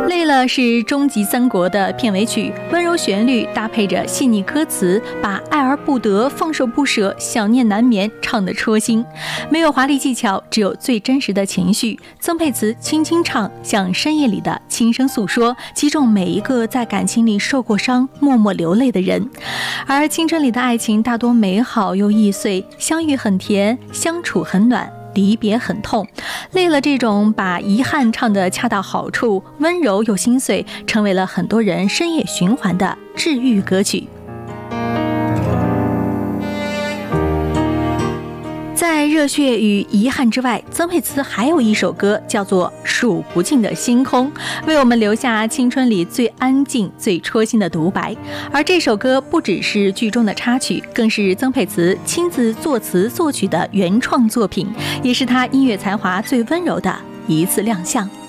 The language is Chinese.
累了是终极三国的片尾曲，温柔旋律搭配着细腻歌词，把爱而不得、放手不舍、想念难眠唱得戳心。没有华丽技巧，只有最真实的情绪。曾沛慈轻轻唱，像深夜里的轻声诉说，击中每一个在感情里受过伤、默默流泪的人。而青春里的爱情大多美好又易碎，相遇很甜，相处很暖，离别很痛。累了这种把遗憾唱得恰到好处，温柔又心碎，成为了很多人深夜循环的治愈歌曲。在热血与遗憾之外，曾沛慈还有一首歌叫做《数不尽的星空》，为我们留下青春里最安静、最戳心的独白。而这首歌不只是剧中的插曲，更是曾沛慈亲自作词作曲的原创作品，也是他音乐才华最温柔的一次亮相。